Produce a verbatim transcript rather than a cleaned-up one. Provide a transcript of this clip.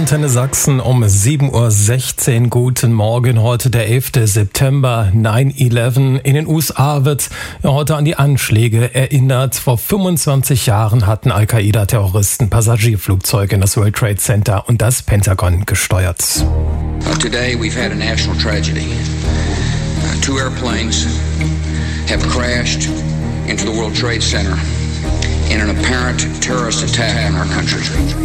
Antenne Sachsen um sieben Uhr sechzehn. Guten Morgen, heute der elfte September, neun elf. In den U S A wird ja heute an die Anschläge erinnert. Vor fünfundzwanzig Jahren hatten Al-Qaida-Terroristen Passagierflugzeuge in das World Trade Center und das Pentagon gesteuert. Today we've had a national tragedy. Uh, two airplanes have crashed into the World Trade Center in an apparent terrorist attack on our country.